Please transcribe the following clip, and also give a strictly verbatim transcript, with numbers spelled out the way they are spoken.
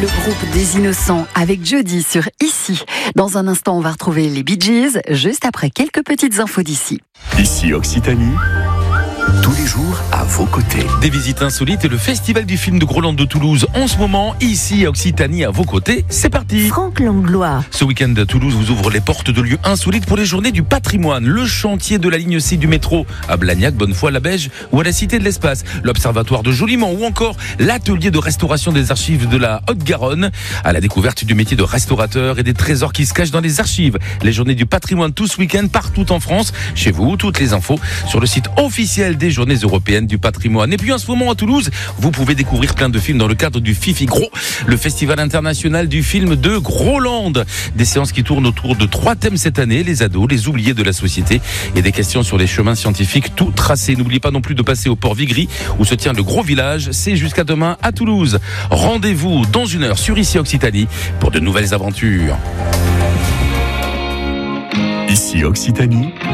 Le groupe des Innocents avec Jody sur Ici. Dans un instant, on va retrouver les Bee Gees, juste après quelques petites infos d'ici. Ici Occitanie, tous les jours à vos côtés. Des visites insolites et le festival du film de Groland de Toulouse en ce moment, ici à Occitanie à vos côtés, c'est parti. Franck Langlois. Ce week-end à Toulouse vous ouvre les portes de lieux insolites pour les journées du patrimoine. Le chantier de la ligne C du métro à Blagnac, Bonnefoy, La Beige ou à la Cité de l'Espace. L'observatoire de Jolimont ou encore l'atelier de restauration des archives de la Haute-Garonne. À la découverte du métier de restaurateur et des trésors qui se cachent dans les archives. Les journées du patrimoine tout ce week-end partout en France. Chez vous, toutes les infos sur le site officiel des journées européennes du patrimoine. Et puis en ce moment à Toulouse, vous pouvez découvrir plein de films dans le cadre du Fifi Gros, le festival international du film de Groland. Des séances qui tournent autour de trois thèmes cette année, les ados, les oubliés de la société et des questions sur les chemins scientifiques tout tracés. N'oubliez pas non plus de passer au port Vigry où se tient le Gros Village. C'est jusqu'à demain à Toulouse. Rendez-vous dans une heure sur Ici Occitanie pour de nouvelles aventures. Ici Occitanie,